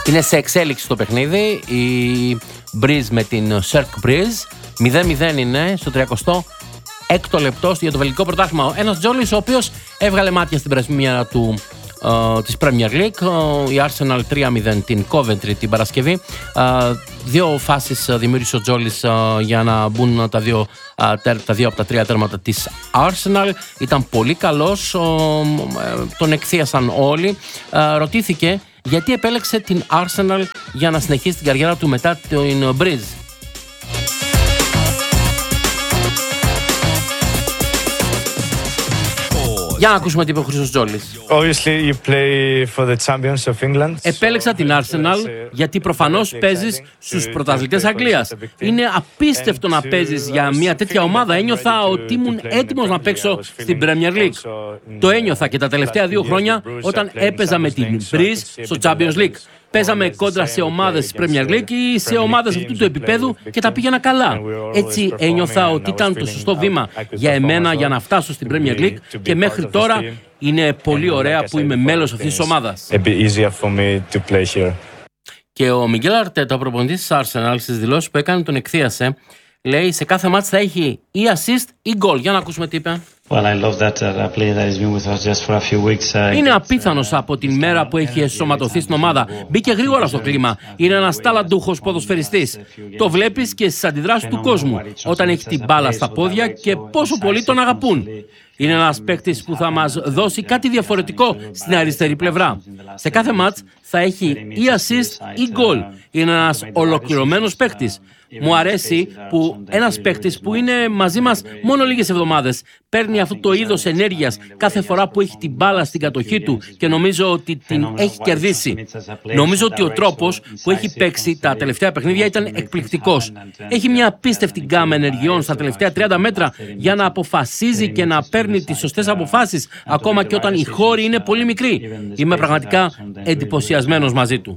Είναι σε εξέλιξη το παιχνίδι. Η Breeze με την Cirque Breeze. 0-0 είναι στο 36ο λεπτό για το βελγικό πρωτάθλημα. Ένας Τζόλις ο οποίος έβγαλε μάτια στην πρεμιέρα του της Premier League. Η Arsenal 3-0 την Coventry την Παρασκευή. Δύο φάσεις δημιούργησε ο Τζόλις για να μπουν τα δύο από τα τρία τέρματα της Arsenal. Ήταν πολύ καλός, τον εκθίασαν όλοι. Ρωτήθηκε γιατί επέλεξε την Arsenal για να συνεχίσει την καριέρα του μετά την Breeze. Για να ακούσουμε τι είπε ο Χρήστος Τζόλης. Obviously you play for the champions of England. Επέλεξα την Arsenal γιατί προφανώς παίζεις στους πρωταθλητές Αγγλίας. Είναι απίστευτο να παίζεις για μια τέτοια ομάδα. Ένιωθα ότι ήμουν έτοιμος να παίξω στην Premier League. Το ένιωθα και τα τελευταία 2 χρόνια όταν έπαιζα με την Breeze στο Champions League. Παίζαμε κόντρα σε ομάδες της Premier League ή σε ομάδες αυτού του επίπεδου και τα πήγαινα καλά. Έτσι ένιωθα ότι ήταν το σωστό βήμα για εμένα για να φτάσω στην Premier League και μέχρι τώρα είναι πολύ ωραία που είμαι μέλος αυτής της ομάδας. Και ο Μιγγέλ Αρτέτα, ο προπονητής της Arsenal, στις δηλώσεις που έκανε τον εκθίασε, λέει σε κάθε μάτς θα έχει ή assist ή goal. Για να ακούσουμε τι είπε. Είναι απίθανος από την μέρα που έχει ενσωματωθεί στην ομάδα. Μπήκε γρήγορα στο κλίμα. Είναι ένας ταλαντούχος ποδοσφαιριστής. Το βλέπεις και στις αντιδράσεις του κόσμου όταν έχει την μπάλα στα πόδια και πόσο πολύ τον αγαπούν. Είναι ένας παίκτης που θα μας δώσει κάτι διαφορετικό στην αριστερή πλευρά. Σε κάθε μάτς θα έχει ή assist ή goal. Είναι ένας ολοκληρωμένος παίκτης. Μου αρέσει που ένας παίκτης που είναι μαζί μας μόνο λίγες εβδομάδες παίρνει αυτό το είδος ενέργειας κάθε φορά που έχει την μπάλα στην κατοχή του και νομίζω ότι την έχει κερδίσει. Νομίζω ότι ο τρόπος που έχει παίξει τα τελευταία παιχνίδια ήταν εκπληκτικός. Έχει μια απίστευτη γκάμα ενεργειών στα τελευταία 30 μέτρα για να αποφασίζει και να παίρνει τις σωστές αποφάσεις ακόμα και όταν οι χώροι είναι πολύ μικροί. Είμαι πραγματικά εντυπωσιασμένος μαζί του.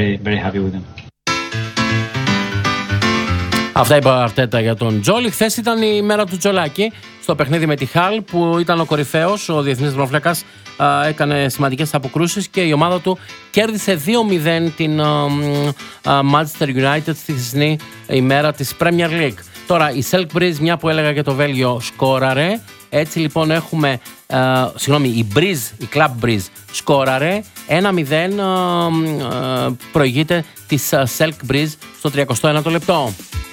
Αυτά είπε ο Αρτέτα για τον Τζόλι. Χθες ήταν η μέρα του Τζολάκη στο παιχνίδι με τη Χαλ που ήταν ο κορυφαίος. Ο διεθνής δρομοφύλακας έκανε σημαντικές αποκρούσεις και η ομάδα του κέρδισε 2-0 την Manchester United στη χθεσινή ημέρα της Premier League. Τώρα η Celtic Breeze, μια που έλεγα και το Βέλγιο, σκόραρε. Έτσι λοιπόν έχουμε, η Breeze, η Club Breeze σκόραρε 1-0, προηγείται της Celtic Breeze στο 31ο λεπτό.